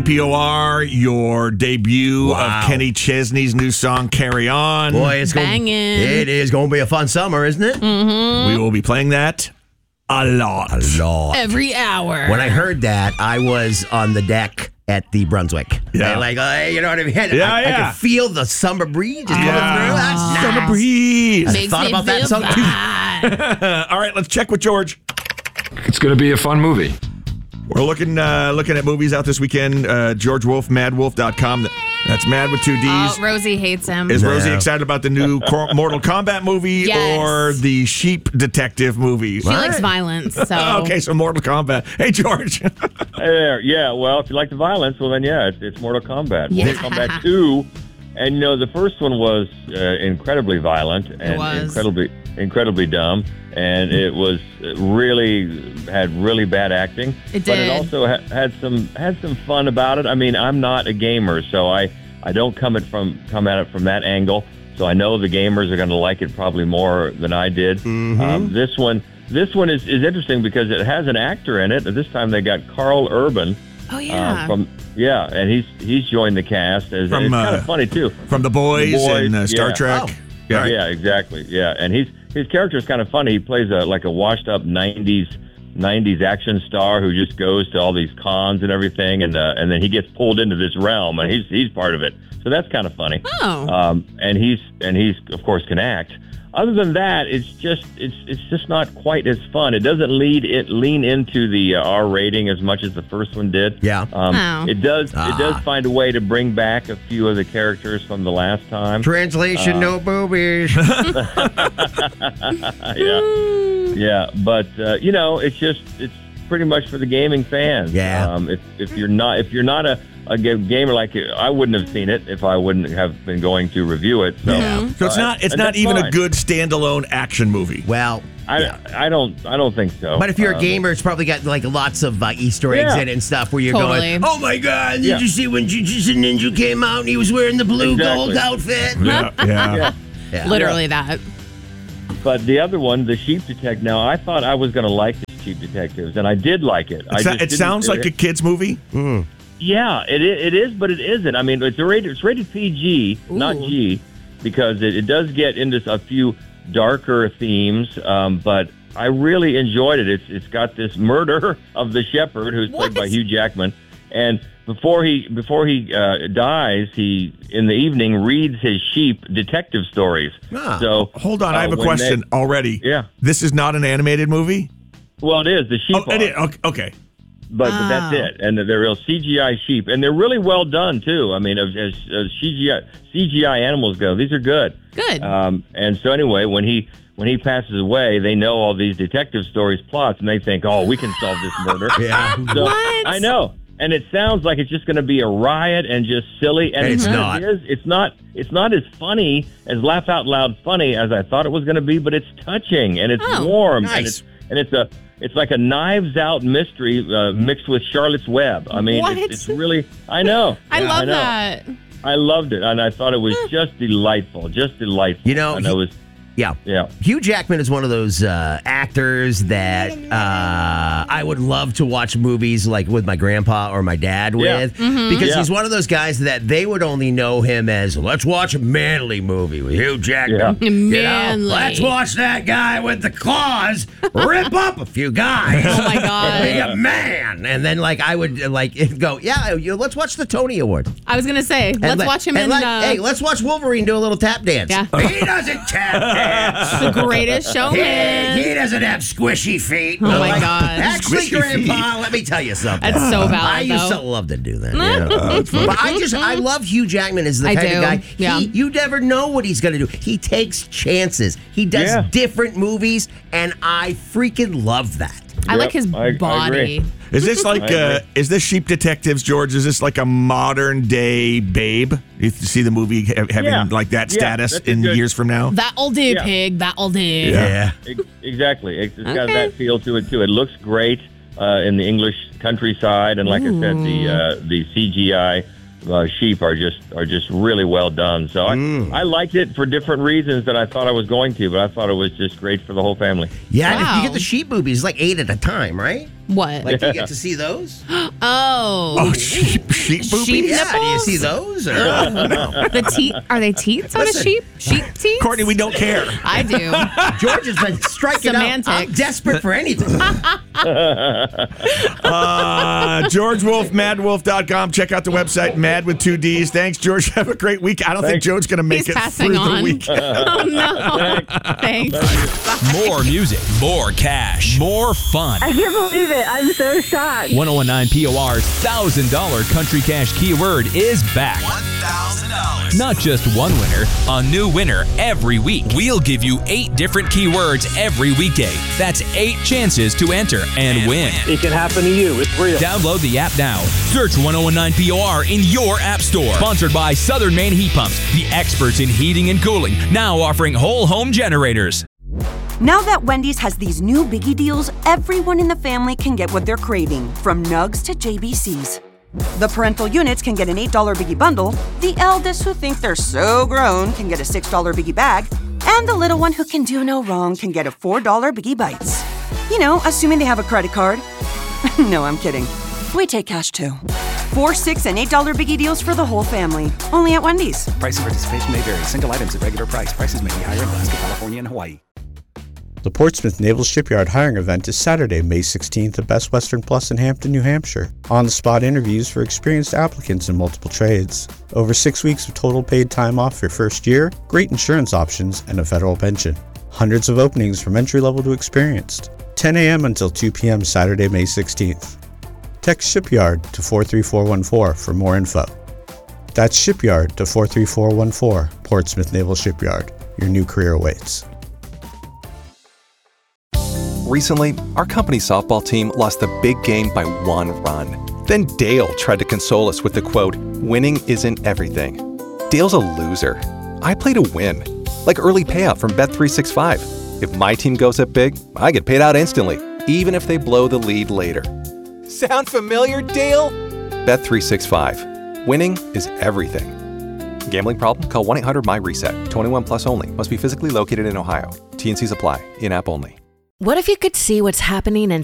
POR, your debut of Kenny Chesney's new song, Carry On. Boy, it's Banging. It is going to be a fun summer, isn't it? We will be playing that a lot. Every hour. When I heard that, I was on the deck at the Brunswick. Yeah. And you know what I mean? I could feel the summer breeze just coming through. That's nice. Summer breeze. I thought about that song too. All right, let's check with George. It's going to be a fun movie. We're looking at movies out this weekend. George Wolf, madwolf.com. That's Mad with 2 Ds. Oh, Rosie hates him. Is Rosie excited about the new Mortal Kombat movie or the Sheep Detective movie? She likes violence. So Okay, so Mortal Kombat. Hey, George. Hey there. Yeah, well, if you like the violence, well, then, it's Mortal Kombat. Yeah. Mortal Kombat 2. And, the first one was incredibly violent and incredibly dumb. And it was had really bad acting. It did. But it also had some fun about it. I mean, I'm not a gamer, so I don't come at it from that angle. So I know the gamers are going to like it probably more than I did. Mm-hmm. This one is interesting because it has an actor in it. This time they got Carl Urban. Oh yeah. And he's joined the cast. It's kind of funny too. From The Boys and Star Trek. Oh. Yeah, exactly. Yeah, and his character is kind of funny. He plays a washed-up '90s action star who just goes to all these cons and everything, and then he gets pulled into this realm, and he's part of it. So that's kind of funny. Oh. And he's of course can act. Other than that, it's just not quite as fun. It doesn't lean into the R rating as much as the first one did. Yeah. It does find a way to bring back a few of the characters from the last time. Translation, no boobies. Yeah, but it's pretty much for the gaming fans. Yeah. If you're not a gamer like it, I wouldn't have seen it if I wouldn't have been going to review it. So, So it's not even a good standalone action movie. Well, I don't think so. but if you're a gamer, it's probably got like lots of Easter eggs in it and stuff where you're going, oh my God, did you see when Jujutsu Ninja came out and he was wearing the blue gold outfit? Yeah. Literally that. But the other one, the Sheep Detective. Now, I thought I was going to like the Sheep Detectives, and I did like it. It sounds like a kid's movie. Yeah, it is, but it isn't. I mean, it's rated PG, not G, because it does get into a few darker themes. But I really enjoyed it. It's got this murder of the shepherd, who's played by Hugh Jackman, and before he dies, he in the evening reads his sheep detective stories. So hold on, I have a question already. Yeah, this is not an animated movie. Well, it is. The sheep. It is. Okay. But that's it, and they're real CGI sheep, and they're really well done too. I mean, as CGI animals go, these are good. Good. And so anyway, when he passes away, they know all these detective stories plots, and they think, oh, we can solve this murder. Yeah. So, What? I know, and it sounds like it's just going to be a riot and just silly, and it's not. It's not as funny as laugh out loud funny as I thought it was going to be, but it's touching and it's warm nice. and it's like a Knives Out mystery mixed with Charlotte's Web. I mean, it's really, I know. I love that. I loved it, and I thought it was just delightful. You know, and it was. Yeah. Hugh Jackman is one of those actors that I would love to watch movies like with my grandpa or my dad with because he's one of those guys that they would only know him as, let's watch a manly movie with Hugh Jackman. Yeah. Manly. Let's watch that guy with the claws rip up a few guys. Oh my God. Be a man. And then I would go, let's watch the Tony Award. I was going to say, let's watch him in... hey, let's watch Wolverine do a little tap dance. Yeah. He doesn't tap dance. The greatest showman. He doesn't have squishy feet. Oh my God. Actually, Squishy Grandpa, let me tell you something. That's so valid, I used to love to do that. But I love Hugh Jackman as the kind of guy. Yeah. You never know what he's going to do. He takes chances. He does different movies, and I freaking love that. I like his I body. agree. Is this is this Sheep Detectives, George? Is this like a modern day Babe? You see the movie having that status in years from now? That'll do, pig. That'll do. Yeah. Exactly. It's got that feel to it too. It looks great in the English countryside, and like I said, the CGI sheep are just really well done. So I liked it for different reasons than I thought I was going to, but I thought it was just great for the whole family. Yeah, and if you get the sheep movies, it's like 8 at a time, right? What? Like, do you get to see those? Oh, sheep boobies? Sheep Yeah, do you nipples? see those? Or? The teeth? Are they teats on a sheep? Sheep teeth? Courtney, we don't care. I do. George has been striking Semantics. out. I'm desperate for anything. George Wolf, madwolf.com. Check out the website, mad with 2 Ds. Thanks, George. Have a great week. I don't think Joe's going to make He's it passing through on. the week. Oh, no. Thanks. More music, more cash, more fun. I can't believe it. I'm so shocked. 1019 POR's $1,000 Country Cash keyword is back. $1,000. Not just one winner, a new winner every week. We'll give you 8 different keywords every weekday. That's 8 chances to enter and win. It can happen to you. It's real. Download the app now. Search 1019 POR in your app store. Sponsored by Southern Maine Heat Pumps, the experts in heating and cooling, now offering whole home generators. Now that Wendy's has these new biggie deals, everyone in the family can get what they're craving, from nugs to JBCs. The parental units can get an $8 biggie bundle, the eldest who think they're so grown can get a $6 biggie bag, and the little one who can do no wrong can get a $4 biggie bites. You know, assuming they have a credit card. No, I'm kidding. We take cash too. 4, $6, and $8 biggie deals for the whole family. Only at Wendy's. Price and participation may vary. Single items at regular price. Prices may be higher in Alaska, California, and Hawaii. The Portsmouth Naval Shipyard hiring event is Saturday, May 16th at Best Western Plus in Hampton, New Hampshire. On-the-spot interviews for experienced applicants in multiple trades. Over 6 weeks of total paid time off your first year, great insurance options, and a federal pension. Hundreds of openings from entry-level to experienced. 10 a.m. until 2 p.m. Saturday, May 16th. Text Shipyard to 43414 for more info. That's Shipyard to 43414, Portsmouth Naval Shipyard. Your new career awaits. Recently, our company softball team lost the big game by 1 run. Then Dale tried to console us with the quote, "Winning isn't everything." Dale's a loser. I play to win. Like early payout from Bet365. If my team goes up big, I get paid out instantly, even if they blow the lead later. Sound familiar, Dale? Bet365. Winning is everything. Gambling problem? Call 1-800-MY-RESET. 21 plus only. Must be physically located in Ohio. T&Cs apply. In-app only. What if you could see what's happening in